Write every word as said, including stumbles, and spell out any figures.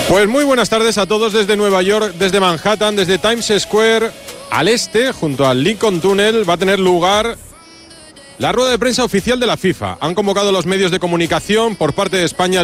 Pues muy buenas tardes a todos desde Nueva York, desde Manhattan, desde Times Square al este, junto al Lincoln Tunnel, va a tener lugar la rueda de prensa oficial de la FIFA. Han convocado los medios de comunicación por parte de España